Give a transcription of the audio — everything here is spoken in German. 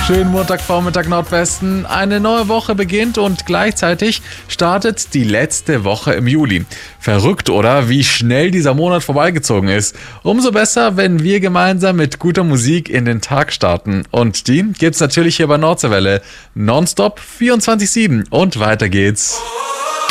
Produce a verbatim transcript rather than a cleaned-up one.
Schönen Montagvormittag Nordwesten. Eine neue Woche beginnt und gleichzeitig startet die letzte Woche im Juli. Verrückt, oder? Wie schnell dieser Monat vorbeigezogen ist. Umso besser, wenn wir gemeinsam mit guter Musik in den Tag starten. Und die gibt's natürlich hier bei Nordseewelle. Nonstop vierundzwanzig sieben und weiter geht's.